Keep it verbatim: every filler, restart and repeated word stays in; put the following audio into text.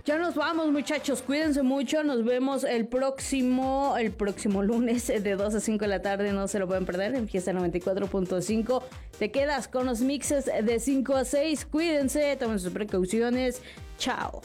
Ya nos vamos, muchachos. Cuídense mucho. Nos vemos el próximo, el próximo lunes de dos a cinco de la tarde. No se lo pueden perder en Fiesta noventa y cuatro punto cinco. Te quedas con los mixes de cinco a seis. Cuídense, tomen sus precauciones. Chao.